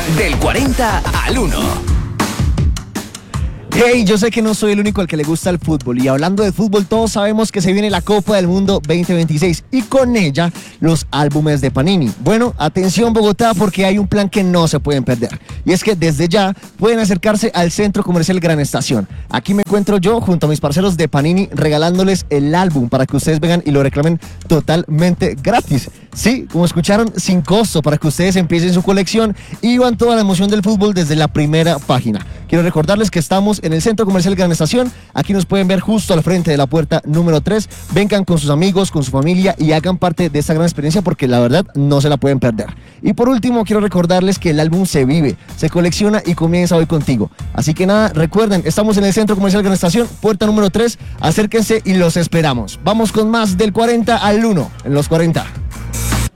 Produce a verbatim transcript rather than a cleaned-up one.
Del cuarenta al uno. Hey, yo sé que no soy el único al que le gusta el fútbol, y hablando de fútbol todos sabemos que se viene la Copa del Mundo veinte veintiséis y con ella los álbumes de Panini. Bueno, atención Bogotá, porque hay un plan que no se pueden perder, y es que desde ya pueden acercarse al Centro Comercial Gran Estación. Aquí me encuentro yo junto a mis parceros de Panini regalándoles el álbum para que ustedes vengan y lo reclamen totalmente gratis. Sí, como escucharon, sin costo, para que ustedes empiecen su colección y vivan toda la emoción del fútbol desde la primera página. Quiero recordarles que estamos en el Centro Comercial Gran Estación. Aquí nos pueden ver justo al frente de la puerta número tres. Vengan con sus amigos, con su familia y hagan parte de esta gran experiencia, porque la verdad no se la pueden perder. Y por último, quiero recordarles que el álbum se vive, se colecciona y comienza hoy contigo. Así que nada, recuerden, estamos en el Centro Comercial Gran Estación, puerta número tres. Acérquense y los esperamos. Vamos con más del cuarenta al uno en los cuarenta.